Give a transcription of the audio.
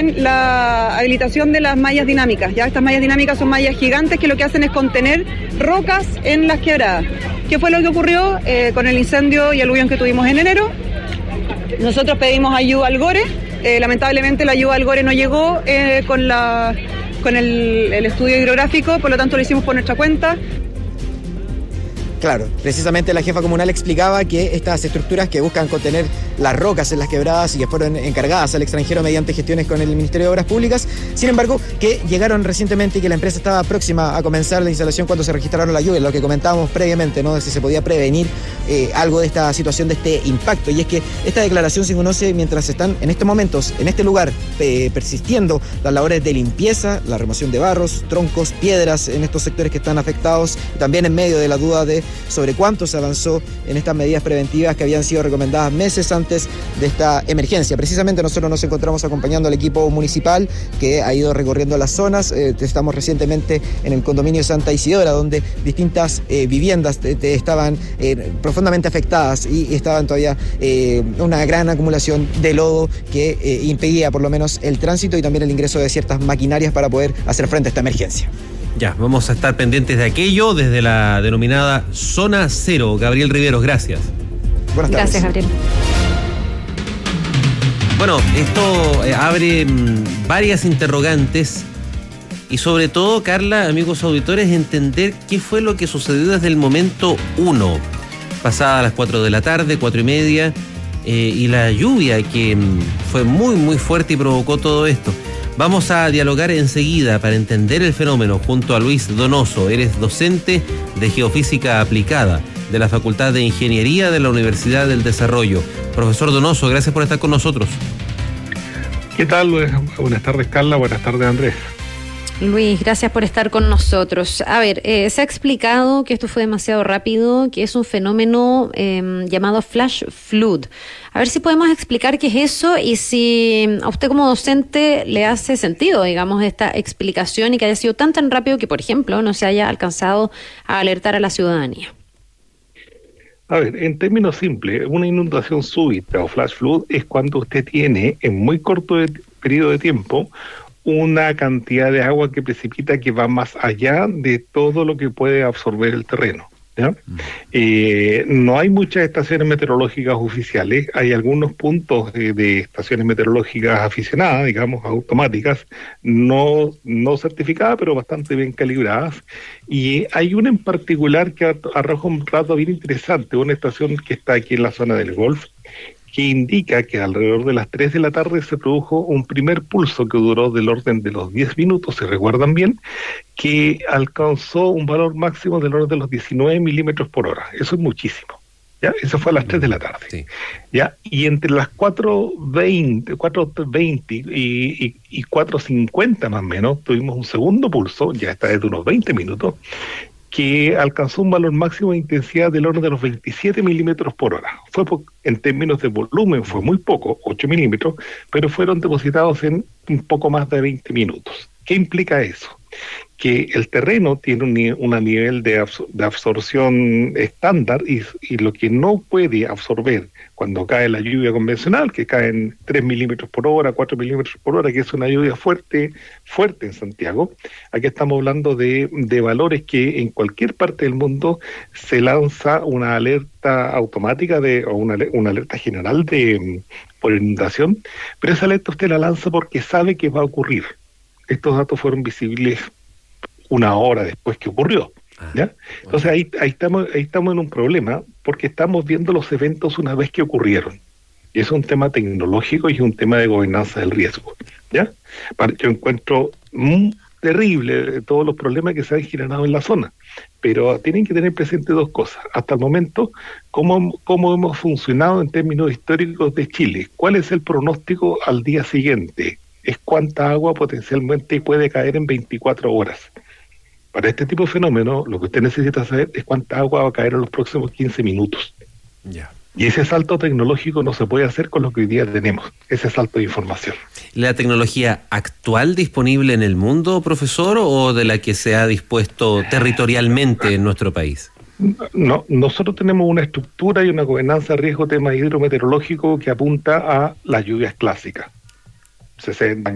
también la habilitación de las mallas dinámicas. Ya estas mallas dinámicas son mallas gigantes que lo que hacen es contener rocas en las quebradas. ¿Qué fue lo que ocurrió con el incendio y aluvión que tuvimos en enero? Nosotros pedimos ayuda al GORE. Lamentablemente la ayuda al GORE no llegó con el estudio hidrográfico, por lo tanto lo hicimos por nuestra cuenta. Claro, precisamente la jefa comunal explicaba que estas estructuras que buscan contener las rocas en las quebradas y que fueron encargadas al extranjero mediante gestiones con el Ministerio de Obras Públicas, sin embargo, que llegaron recientemente y que la empresa estaba próxima a comenzar la instalación cuando se registraron las lluvias, lo que comentábamos previamente, ¿no? De si se podía prevenir algo de esta situación, de este impacto. Y es que esta declaración se conoce mientras están en estos momentos, en este lugar, persistiendo las labores de limpieza, la remoción de barros, troncos, piedras en estos sectores que están afectados, también en medio de la duda sobre cuánto se avanzó en estas medidas preventivas que habían sido recomendadas meses antes de esta emergencia. Precisamente nosotros nos encontramos acompañando al equipo municipal que ha ido recorriendo las zonas. Estamos recientemente en el condominio Santa Isidora, donde distintas viviendas estaban profundamente afectadas y estaban todavía una gran acumulación de lodo que impedía por lo menos el tránsito y también el ingreso de ciertas maquinarias para poder hacer frente a esta emergencia. Ya, vamos a estar pendientes de aquello desde la denominada Zona Cero. Gabriel Riveros, gracias. Buenas tardes. Gracias, Gabriel. Bueno, esto abre varias interrogantes y sobre todo, Carla, amigos auditores, entender qué fue lo que sucedió desde el momento 1, pasada las 4 de la tarde, 4:30, y la lluvia que fue muy, muy fuerte y provocó todo esto. Vamos a dialogar enseguida para entender el fenómeno junto a Luis Donoso. Eres docente de Geofísica Aplicada de la Facultad de Ingeniería de la Universidad del Desarrollo. Profesor Donoso, gracias por estar con nosotros. ¿Qué tal? Buenas tardes, Carla. Buenas tardes, Andrés. Luis, gracias por estar con nosotros. A ver, se ha explicado que esto fue demasiado rápido, que es un fenómeno llamado flash flood. A ver si podemos explicar qué es eso y si a usted como docente le hace sentido, digamos, esta explicación y que haya sido tan rápido que, por ejemplo, no se haya alcanzado a alertar a la ciudadanía. A ver, en términos simples, una inundación súbita o flash flood es cuando usted tiene en muy corto periodo de tiempo una cantidad de agua que precipita que va más allá de todo lo que puede absorber el terreno, ¿ya? No hay muchas estaciones meteorológicas oficiales, hay algunos puntos de estaciones meteorológicas aficionadas, digamos, automáticas, no certificadas, pero bastante bien calibradas, y hay una en particular que arroja un dato bien interesante, una estación que está aquí en la zona del Golf, que indica que alrededor de las 3 de la tarde se produjo un primer pulso que duró del orden de los 10 minutos, si recuerdan bien, que alcanzó un valor máximo del orden de los 19 milímetros por hora. Eso es muchísimo, ¿ya? Eso fue a las 3 de la tarde. Sí. ¿Ya? Y entre las 4:20 y 4:50 más o menos, tuvimos un segundo pulso, ya está desde unos 20 minutos, que alcanzó un valor máximo de intensidad del orden de los 27 milímetros por hora. En términos de volumen fue muy poco, 8 milímetros, pero fueron depositados en un poco más de 20 minutos. ¿Qué implica eso? Que el terreno tiene un nivel de absorción estándar y lo que no puede absorber cuando cae la lluvia convencional, que cae en 3 milímetros por hora, 4 milímetros por hora, que es una lluvia fuerte en Santiago. Aquí estamos hablando de valores que en cualquier parte del mundo se lanza una alerta automática o una alerta general por inundación, pero esa alerta usted la lanza porque sabe que va a ocurrir. Estos datos fueron visibles una hora después que ocurrió, ¿ya? Entonces ahí estamos en un problema porque estamos viendo los eventos una vez que ocurrieron. Y es un tema tecnológico y es un tema de gobernanza del riesgo, ¿ya? Yo encuentro terrible todos los problemas que se han generado en la zona, pero tienen que tener presente dos cosas. Hasta el momento, ¿cómo hemos funcionado en términos históricos de Chile? ¿Cuál es el pronóstico al día siguiente? Es cuánta agua potencialmente puede caer en 24 horas. Para este tipo de fenómeno, lo que usted necesita saber es cuánta agua va a caer en los próximos 15 minutos. Ya. Y ese salto tecnológico no se puede hacer con lo que hoy día tenemos, ese salto de información. ¿La tecnología actual disponible en el mundo, profesor, o de la que se ha dispuesto territorialmente en nuestro país? No, nosotros tenemos una estructura y una gobernanza de riesgo tema hidrometeorológico que apunta a las lluvias clásicas. 60